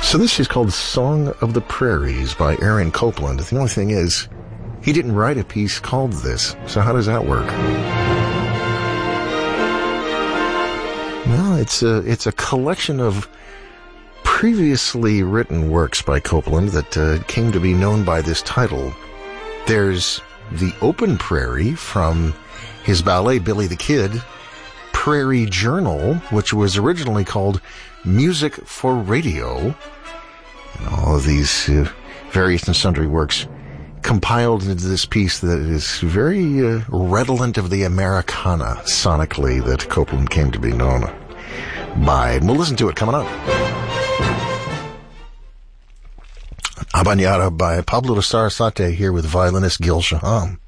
So this is called Song of the Prairies by Aaron Copland. The only thing is, he didn't write a piece called this. So how does that work? Well, it's a collection of previously written works by Copland that came to be known by this title. There's The Open Prairie from his ballet Billy the Kid, Prairie Journal, which was originally called Music for Radio, and all of these various and sundry works compiled into this piece that is very redolent of the Americana sonically that Copland came to be known by. And we'll listen to it coming up. Habanera by Pablo de Sarasate here with violinist Gil Shaham.